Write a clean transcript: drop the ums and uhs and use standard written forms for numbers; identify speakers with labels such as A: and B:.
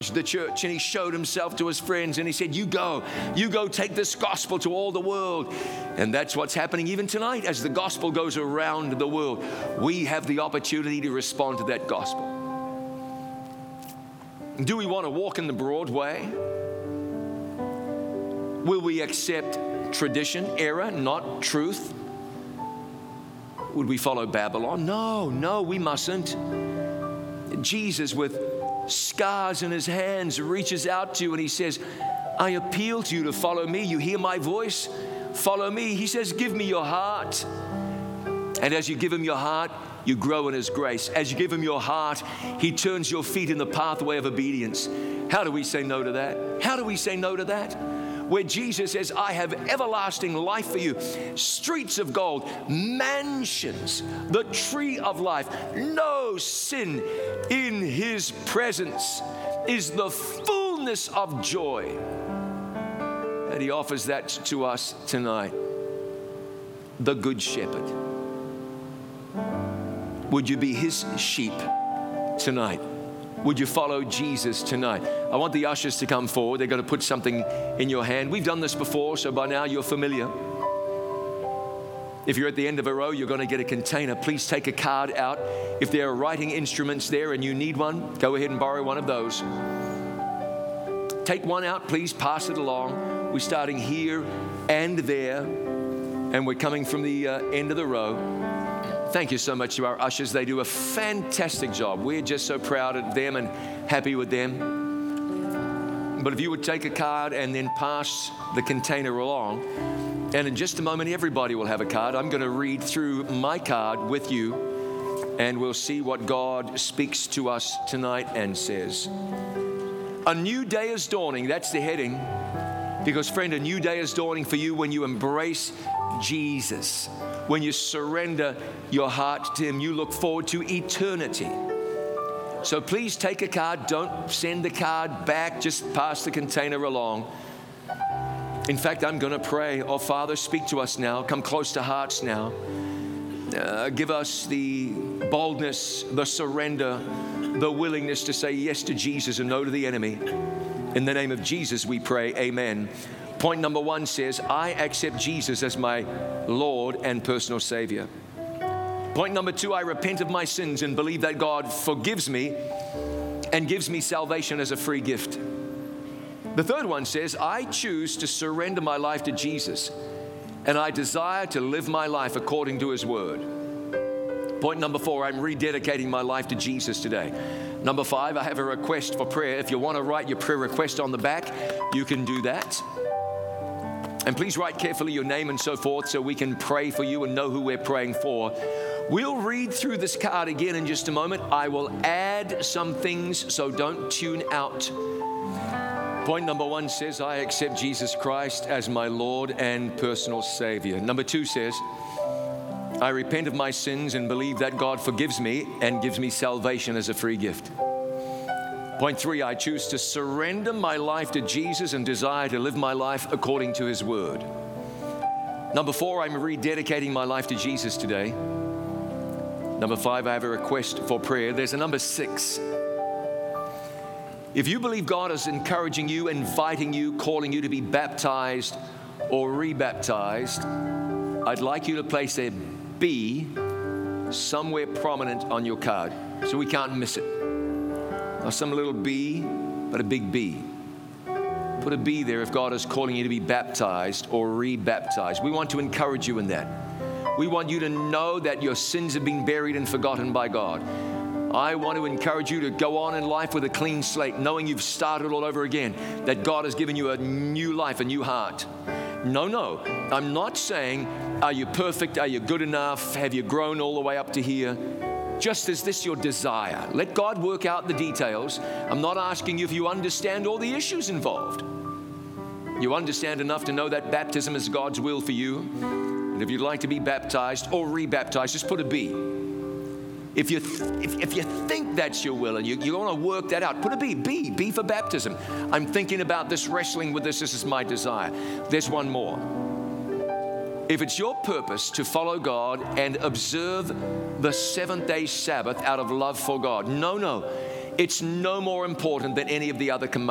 A: the church, and he showed himself to his friends, and he said, you go take this gospel to all the world. And that's what's happening even tonight. As the gospel goes around the world, we have the opportunity to respond to that gospel. Do we want to walk in the broad way? Will we accept tradition, error, not truth? Would we follow Babylon? No, we mustn't. Jesus, with scars in his hands, reaches out to you and he says, I appeal to you to follow me. You hear my voice? Follow me. He says, give me your heart. And as you give him your heart, you grow in his grace. As you give him your heart, he turns your feet in the pathway of obedience. How do we say no to that? How do we say no to that? Where Jesus says, I have everlasting life for you, streets of gold, mansions, the tree of life, no sin. In his presence is the fullness of joy. And he offers that to us tonight. The Good Shepherd. Would you be his sheep tonight? Would you follow Jesus tonight? I want the ushers to come forward. They're going to put something in your hand. We've done this before, so by now you're familiar. If you're at the end of a row, you're going to get a container. Please take a card out. If there are writing instruments there and you need one, go ahead and borrow one of those. Take one out, please. Pass it along. We're starting here and there, and we're coming from the end of the row. Thank you so much to our ushers. They do a fantastic job. We're just so proud of them and happy with them. But if you would take a card and then pass the container along, and in just a moment, everybody will have a card. I'm going to read through my card with you, and we'll see what God speaks to us tonight and says. A new day is dawning. That's the heading. Because, friend, a new day is dawning for you when you embrace Jesus. When you surrender your heart to him, you look forward to eternity. So please take a card. Don't send the card back. Just pass the container along. In fact, I'm going to pray. Oh, Father, speak to us now. Come close to hearts now. Give us the boldness, the surrender, the willingness to say yes to Jesus and no to the enemy. In the name of Jesus, we pray. Amen. Point number 1 says, I accept Jesus as my Lord and personal Savior. Point number 2, I repent of my sins and believe that God forgives me and gives me salvation as a free gift. The third one says, I choose to surrender my life to Jesus and I desire to live my life according to his word. Point number 4, I'm rededicating my life to Jesus today. Number 5, I have a request for prayer. If you want to write your prayer request on the back, you can do that. And please write carefully your name and so forth so we can pray for you and know who we're praying for. We'll read through this card again in just a moment. I will add some things, so don't tune out. Point number 1 says, I accept Jesus Christ as my Lord and personal Savior. Number 2 says, I repent of my sins and believe that God forgives me and gives me salvation as a free gift. Point 3, I choose to surrender my life to Jesus and desire to live my life according to his word. Number 4, I'm rededicating my life to Jesus today. Number 5, I have a request for prayer. There's a number 6. If you believe God is encouraging you, inviting you, calling you to be baptized or rebaptized, I'd like you to place a B somewhere prominent on your card so we can't miss it. Not some little B, but a big B. Put a B there if God is calling you to be baptized or rebaptized. We want to encourage you in that. We want you to know that your sins have been buried and forgotten by God. I want to encourage you to go on in life with a clean slate, knowing you've started all over again, that God has given you a new life, a new heart. No, I'm not saying, are you perfect? Are you good enough? Have you grown all the way up to here? Just is this your desire? Let God work out the details. I'm not asking you if you understand all the issues involved. You understand enough to know that baptism is God's will for you. And if you'd like to be baptized or rebaptized, just put a B. If you think that's your will and you want to work that out, put a B. B for baptism. I'm thinking about this, wrestling with this. This is my desire. There's one more. If it's your purpose to follow God and observe the 7th-day Sabbath out of love for God, no. It's no more important than any of the other commandments.